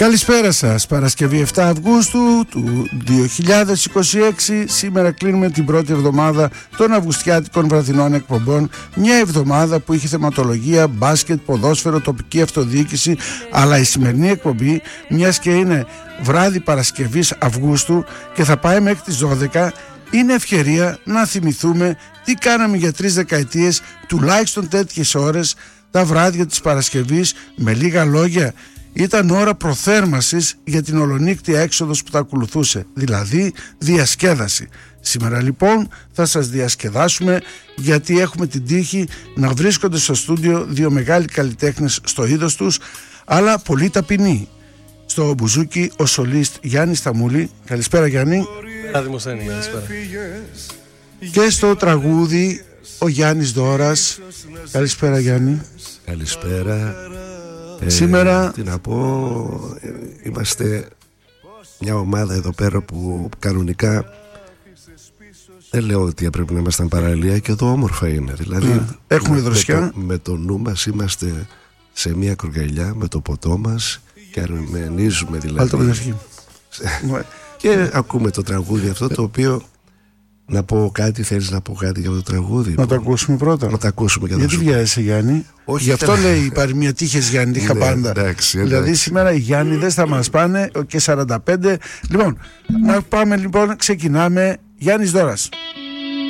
Καλησπέρα σας, Παρασκευή 7 Αυγούστου του 2026. Σήμερα κλείνουμε την πρώτη εβδομάδα των αυγουστιάτικων βραδινών εκπομπών. Μια εβδομάδα που είχε θεματολογία μπάσκετ, ποδόσφαιρο, τοπική αυτοδιοίκηση. Αλλά η σημερινή εκπομπή, μιας και είναι βράδυ Παρασκευής Αυγούστου και θα πάει μέχρι τις 12, είναι ευκαιρία να θυμηθούμε τι κάναμε για 3 δεκαετίες, τουλάχιστον τέτοιες ώρες, τα βράδια της Παρασκευής. Με λίγα λόγια, ήταν ώρα προθέρμασης για την ολονύκτια έξοδος που θα ακολουθούσε, δηλαδή διασκέδαση. Σήμερα λοιπόν θα σας διασκεδάσουμε, γιατί έχουμε την τύχη να βρίσκονται στο στούντιο δύο μεγάλοι καλλιτέχνες στο είδος τους, αλλά πολύ ταπεινοί. Στο μπουζούκι ο σολίστ Γιάννης Σταμούλη. Καλησπέρα Γιάννη. Δημοσθένη, καλησπέρα. Και στο τραγούδι ο Γιάννης Δώρας. Καλησπέρα Γιάννη. Καλησπέρα. Σήμερα τι να πω, είμαστε μια ομάδα εδώ πέρα που κανονικά δεν λέω ότι έπρεπε να ήμασταν παραλία, και εδώ όμορφα είναι. Δηλαδή έχουμε δροσιά. Με το νου μας είμαστε σε μια κρουγκαλιά με το ποτό μας και αρμενίζουμε δηλαδή. Και ακούμε το τραγούδι αυτό, το οποίο, να πω κάτι, θέλεις να πω κάτι για το τραγούδι? Να το ακούσουμε πρώτα. Να το ακούσουμε και γιατί βιάζεσαι Γιάννη? Όχι, γι' αυτό λέει υπάρχει μια τύχες Γιάννη, είχα πάντα. Εντάξει. Δηλαδή σήμερα οι Γιάννηδες θα μας πάνε και 45. Λοιπόν, να πάμε λοιπόν, ξεκινάμε. Γιάννης Δώρας.